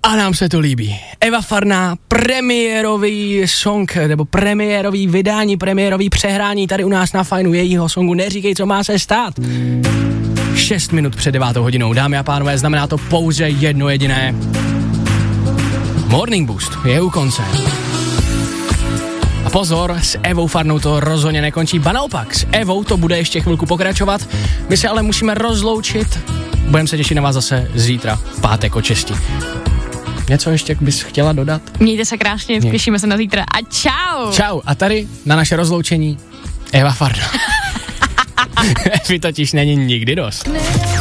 A nám se to líbí. Eva Farná, premiérový song, nebo premiérový vydání, premiérový přehrání tady u nás na Fajnu jejího songu Neříkej, co má se stát. 6 minut před 9 hodinou, dámy a pánové, znamená to pouze jedno jediné. Morning Boost je u konce. A pozor, s Evou Farnou to rozhodně nekončí, ba naopak, s Evou to bude ještě chvilku pokračovat. My se ale musíme rozloučit. Budeme se těšit na vás zase zítra, v pátek od 6. Něco ještě bys chtěla dodat? Mějte se krásně, těšíme se na zítra a čau! Čau, a tady na naše rozloučení Eva Farná. Evy totiž není nikdy dost.